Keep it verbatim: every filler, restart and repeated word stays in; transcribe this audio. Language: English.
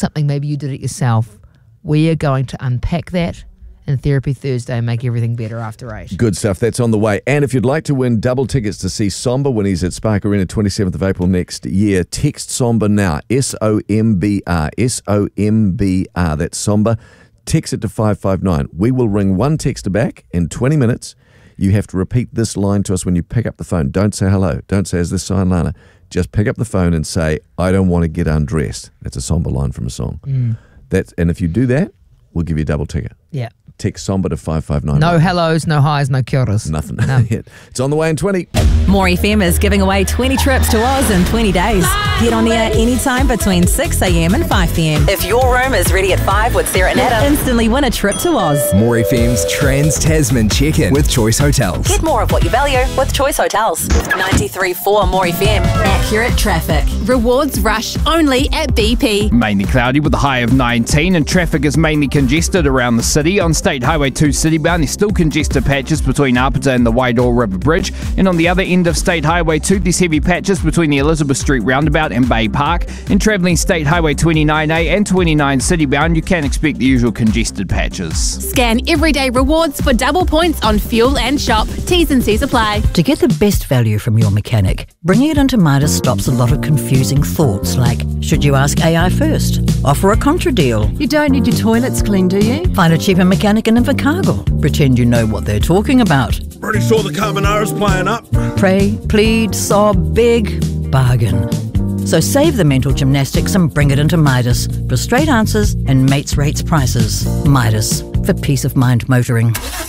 something, maybe you did it yourself. We are going to unpack that in Therapy Thursday and make everything better after eight. Good stuff. That's on the way. And if you'd like to win double tickets to see Somber when he's at Spark Arena twenty-seventh of April next year, text Somber now. S O M B R. S O M B R. That's Somber. Text it to five five nine. We will ring one texter back in twenty minutes. You have to repeat this line to us when you pick up the phone. Don't say hello. Don't say, is this Sion Lana? Just pick up the phone and say, I don't want to get undressed. That's a Somber line from a song. Mm. That's, and if you do that, we'll give you a double ticket. Yeah. Text Somber to five five nine. No hellos, no highs, no kia oras. Nothing. No. It's on the way in twenty. More F M is giving away twenty trips to Oz in twenty days. Get on the air anytime between six a.m. and five p.m. If your room is ready at five with Sarah and Adam, instantly win a trip to Oz. More F M's Trans-Tasman check-in with Choice Hotels. Get more of what you value with Choice Hotels. ninety-three point four More F M. Accurate traffic. Rewards rush only at B P. Mainly cloudy with a high of nineteen, and traffic is mainly congested around the city. On State Highway two citybound, there's still congested patches between Apata and the Waidor River Bridge. And on the other end of State Highway two, there's heavy patches between the Elizabeth Street roundabout and Bay Park. And travelling State Highway twenty-nine A and twenty-nine citybound, you can expect the usual congested patches. Scan Everyday Rewards for double points on fuel and shop. T's and C's apply. To get the best value from your mechanic, bringing it into Midas stops a lot of confusing thoughts like, should you ask A I first? Offer a contra deal. You don't need your toilets cleaned, do you? Find a cheaper mechanic in Invercargill. Pretend you know what they're talking about. Pretty sure the carbonara's playing up. Pray, plead, sob, beg, bargain. So save the mental gymnastics and bring it into Midas for straight answers and mates rates prices. Midas, for peace of mind motoring.